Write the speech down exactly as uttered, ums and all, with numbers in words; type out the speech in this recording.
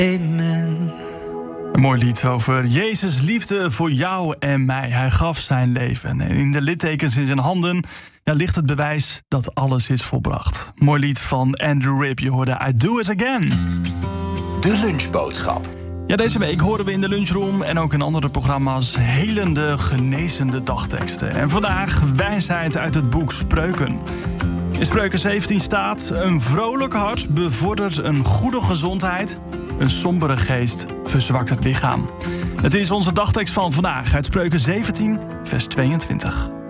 Amen. Een mooi lied over Jezus' liefde voor jou en mij. Hij gaf zijn leven. En in de littekens in zijn handen ja, ligt het bewijs dat alles is volbracht. Mooi lied van Andrew Ripp. Je hoorde I Do It Again. De lunchboodschap. Ja, deze week horen we in de lunchroom en ook in andere programma's helende, genezende dagteksten. En vandaag wijsheid uit het boek Spreuken. In Spreuken zeventien staat: een vrolijk hart bevordert een goede gezondheid. Een sombere geest verzwakt het lichaam. Het is onze dagtekst van vandaag uit Spreuken zeventien, vers tweeëntwintig.